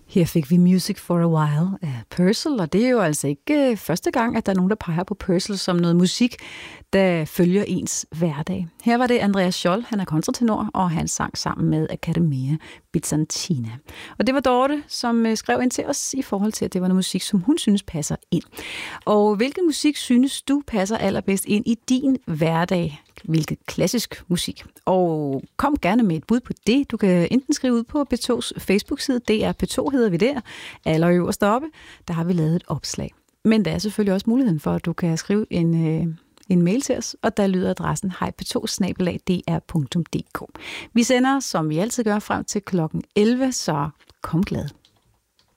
Her fik vi Music for a While af Purcell, og det er jo altså ikke første gang, at der er nogen, der peger på Purcell som noget musik, der følger ens hverdag. Her var det Andreas Scholl, han er kontratenor, og han sang sammen med Accademia Bizantina. Og det var Dorte, som skrev ind til os i forhold til, at det var noget musik, som hun synes passer ind. Og hvilken musik synes du passer allerbedst ind i din hverdag? Hvilket klassisk musik? Og kom gerne med et bud på det. Du kan enten skrive ud på P2's Facebook-side, DR P2 hedder vi der, allerøverst oppe, der har vi lavet et opslag. Men der er selvfølgelig også muligheden for, at du kan skrive en mail til os, og der lyder adressen hejp2@dr.dk. Vi sender, som vi altid gør, frem til klokken 11, så kom glad.